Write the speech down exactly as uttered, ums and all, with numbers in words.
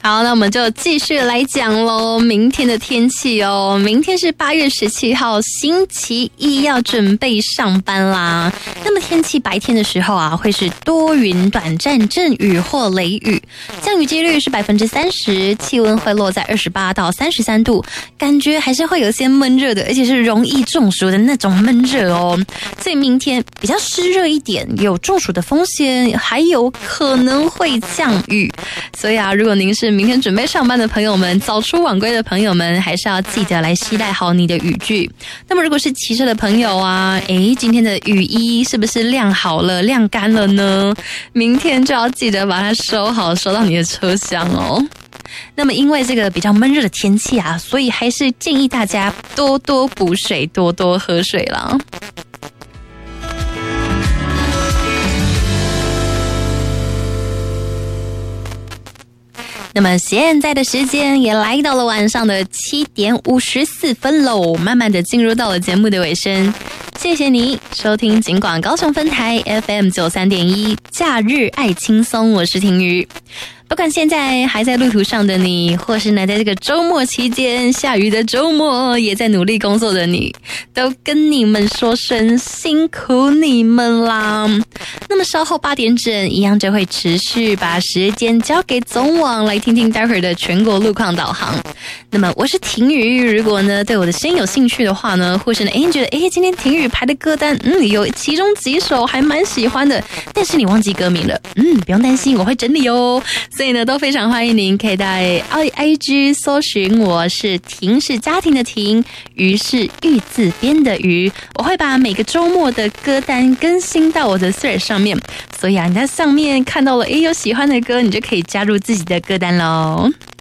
好，那我们就继续来讲咯，明天的天气哦。明天是八月十七号，星期一，要准备上班啦。那么天气白天的时候啊，会是多云、短暂阵雨或雷雨，降雨几率是百分之三十，气温会落在二十八到三十三度，感觉还是会有些闷热的，而且是容易中暑的那种闷热哦。所以明天比较湿热一点，有中暑的风险，还有可能会降雨。所以啊，如果您是明天准备上班的朋友们，早出晚归的朋友们，还是要记得来携带好你的雨具。那么如果是骑车的朋友啊，诶，今天的雨衣是不是晾好了、晾干了呢？明天就要记得把它收好，收到你的车厢哦。那么因为这个比较闷热的天气啊，所以还是建议大家多多补水，多多喝水啦。那么现在的时间也来到了晚上的七点五十四分喽，慢慢的进入到了节目的尾声。谢谢你收听警广高雄分台 F M 九十三点一 假日爱轻松，我是婷瑜。不管现在还在路途上的你，或是呢在这个周末期间下雨的周末也在努力工作的你，都跟你们说声辛苦你们啦。那么稍后八点整一样就会持续把时间交给总网，来听听待会儿的全国路况导航。那么我是婷瑜，如果呢对我的声音有兴趣的话呢，或是呢诶觉得诶今天婷瑜排的歌单嗯有其中几首还蛮喜欢的，但是你忘记歌名了，嗯不用担心，我会整理哦。所以呢都非常欢迎您可以在 I G 搜寻我是婷，是家庭的婷，瑜是玉字边的瑜，我会把每个周末的歌单更新到我的 thread 上面，所以啊你在上面看到了诶有喜欢的歌，你就可以加入自己的歌单咯。